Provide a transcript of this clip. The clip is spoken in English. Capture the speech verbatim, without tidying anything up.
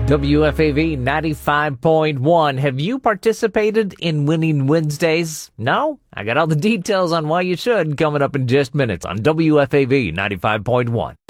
W F A V ninety-five point one. Have you participated in Winning Wednesdays? No? I got all the details on why you should coming up in just minutes on W F A V ninety-five point one.